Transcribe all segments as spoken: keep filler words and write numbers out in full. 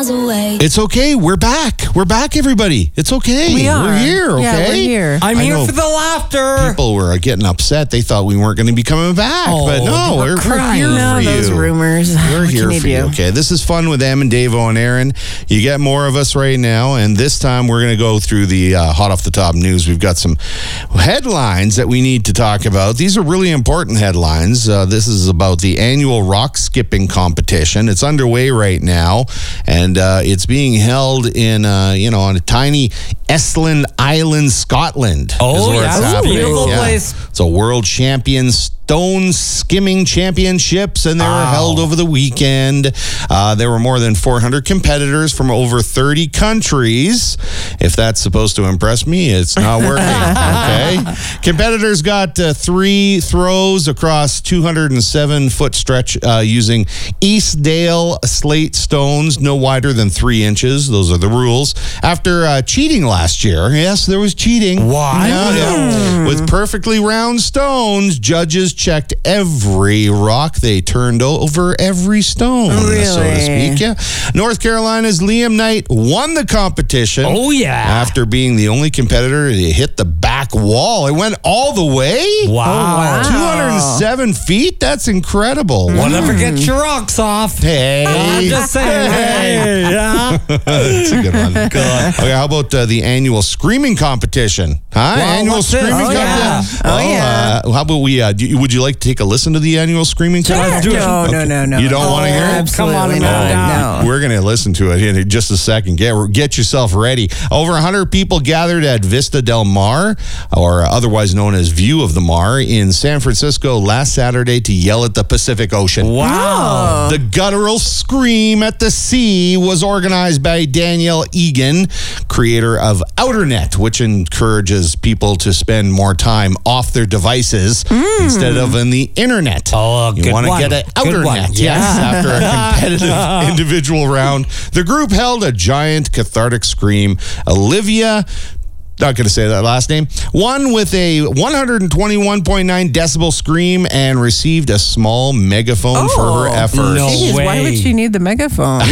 miles away. It's okay. We're back. We're back, everybody. It's okay. We are. We're here, okay? Yeah, we're here. I'm I here know for the laughter. People were getting upset. They thought we weren't going to be coming back. Oh, but no, they were we're, we're crying. here No, for those you. rumors. We're What here can you for you. do? Okay, this is fun with Em and Dave and Aaron. You get more of us right now, and this time we're going to go through the uh, hot off the top news. We've got some headlines that we need to talk about. These are really important headlines. Uh, this is about the annual rock skipping competition. It's underway right now, and uh, it's being held in, uh, you know, on a tiny Estland Island, Scotland. Oh, is where yeah. it's Ooh, happening. beautiful place. It's a world champion stone skimming championships, and they were Wow. held over the weekend. Uh, there were more than four hundred competitors from over thirty countries. If that's supposed to impress me, it's not working. Okay. Competitors got uh, three throws across two hundred seven foot stretch uh, using Eastdale slate stones, no wider than three inches. Those are the rules. After uh, cheating last year, yes, there was cheating. What? Yeah, yeah. With perfectly round stones, judges checked every rock. They turned over every stone, so to Really? speak. Yeah. North Carolina's Liam Knight won the competition. Oh, yeah. After being the only competitor to hit the back wall. It went all the way. Wow. two hundred seven feet? That's incredible. Whatever gets your rocks off. Hey. I'm just saying. Hey, yeah. That's a good one. Good. Okay, how about uh, the annual screaming competition? Huh? Well, annual what's this? screaming Oh, yeah. competition. Oh, Well, yeah. Uh, how about we? Uh, do you, would you like to take a listen to the annual screaming competition? do it. No, no, no, no. You don't wanna hear it? Absolutely Come on, not. no. No. We're going to listen to it in just a second. Get get yourself ready. Over one hundred people gathered at Vista Del Mar, or otherwise known as View of the Mar, in San Francisco last Saturday to yell at the Pacific Ocean. Wow. The guttural scream at the sea was organized by Daniel Egan, creator of OuterNet, which encourages people to spend more time off their devices instead of in the internet. Oh, you good want to one. get an Good OuterNet, one. yes, Yeah. after a competitive individual round. The group held a giant cathartic scream. Olivia, not going to say that last name, won with a one hundred twenty-one point nine decibel scream and received a small megaphone for her Oh, efforts. no. Jeez, why way. would she need the megaphone?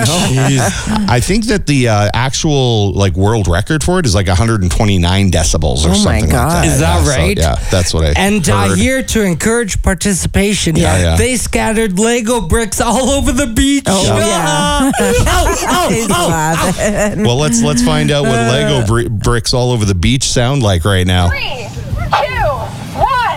I think that the uh, actual like world record for it is like one hundred twenty-nine decibels or Oh, my something God. like that. Is that Yeah, so, right? yeah, that's what I And uh, heard. here to encourage participation, Yeah, yeah. they scattered Lego bricks all over the beach. Oh, yeah. oh, He's oh, oh. laughing. Well, let's let's find out what Lego br- bricks all over the beach sound like right now. Three, two, one.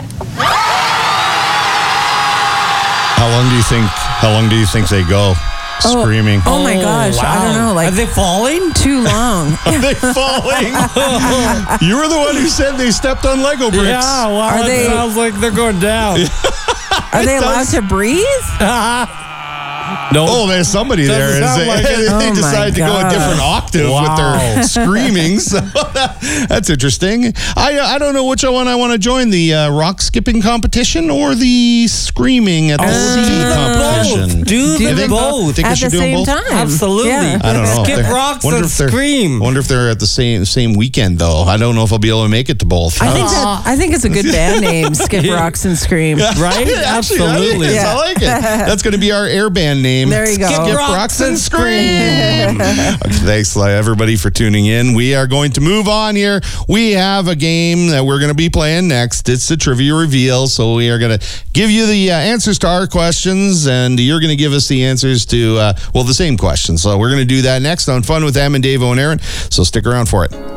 How long do you think? How long do you think they go? Screaming. Oh my gosh, I don't know, like Are they falling? too long. Are they falling? You were the one who said they stepped on Lego bricks. Yeah, well, Are it they- sounds like they're going down. Are they allowed to breathe? No. Oh, there's somebody Doesn't there. sound They, like it. they Oh, my decided to go a God. different octave Wow. with their screaming. So that's interesting. I I don't know which one I want to join, the uh, rock skipping competition or the screaming at the sea do them competition. both. Do You them think- both. think I At should the do them same both? time. Absolutely. Yeah. I don't know. Skip They're- rocks wonder and if they're- scream. Wonder if they're at the same same weekend though. I don't know if I'll be able to make it to both. I think that I think it's a good band name, Skip Rocks and Scream. Right? Actually, Absolutely. that is. Yeah. I like it. That's going to be our air band name. There you go. Skip Skip Rocks and Scream. Okay, thanks, everybody, for tuning in. We are going to move on here. We have a game that we're going to be playing next. It's the trivia reveal. So we are going to give you the uh, answers to our questions, and you're going to give us the answers to, uh, well, the same questions. So we're going to do that next on Fun with Em and Dave and Aaron. So stick around for it.